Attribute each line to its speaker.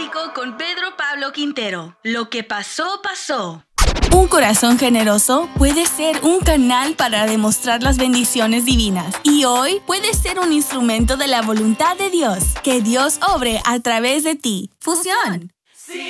Speaker 1: Profético con Pedro Pablo Quintero. Lo que pasó, pasó.
Speaker 2: Un corazón generoso puede ser un canal para demostrar las bendiciones divinas. Y hoy puede ser un instrumento de la voluntad de Dios. Que Dios obre a través de ti. Fusión.